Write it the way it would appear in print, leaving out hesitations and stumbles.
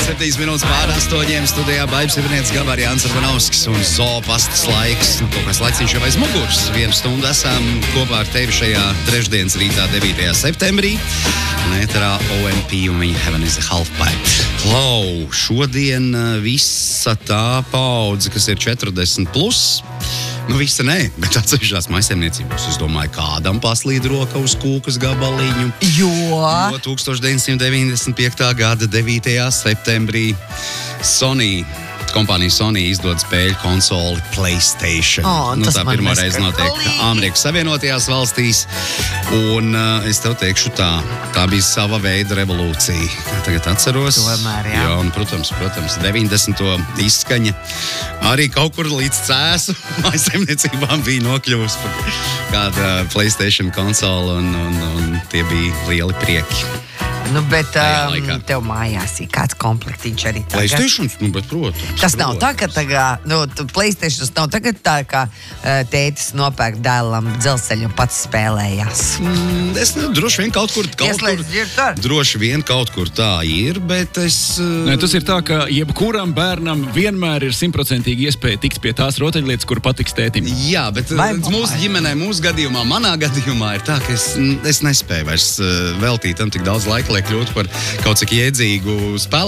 7 minūtes pār 8 studijā Baibs Ivanietis, Gabāri Jānis Arvanovskis un Zoopastas laiks. Kaut kāds laiciņš jau aiz muguras. 1 stundu esam kopā ar tevi šajā trešdienas rītā 9. septembrī. Un ēterā OMP un viņa Heaven is a Halfpipe. Klau, šodien visa tā paudze, kas ir 40 plus. Nu, visa nē, bet atsevišķās maisaimniecībās, es domāju, kādam paslīd roka uz kūkas gabaliņu. Jo? No 1995. gada 9. septembrī kompānija Sony izdod spēļu konsoli PlayStation. Tā pirmā reize notiek Amerikas Savienotajās valstīs. Un es tev teikšu tā bija sava veida revolūcija. Tagad atceros. Tomēr, jā. Un, protams, 90. izskaņa arī kaut kur līdz cēsu maisaimniecībām bija nokļuvusi par kāda PlayStation konsoli un tie bija lieli prieki. Nu, bet tev mājās ir kāds komplektiņš arī tagad. PlayStation, bet protams. Tas nav tā, ka PlayStation nav tagad tā, kā tētis nopērk dēlam dzelzceļu un pats spēlējās. Es droši vien kaut kur droši vien kaut kur tā ir, bet es... Nē, tas ir tā, ka jebkuram bērnam vienmēr ir 100% iespēja tikt pie tās rotaļlietas, kur patiks tētim. Jā, bet mūsu ģimenē, mūsu gadījumā, manā gadījumā ir tā, ka es nespēju vairs veltīt tam tik daudz laika, lai kļūtu par kaut cik iedzīgu spēlētāju.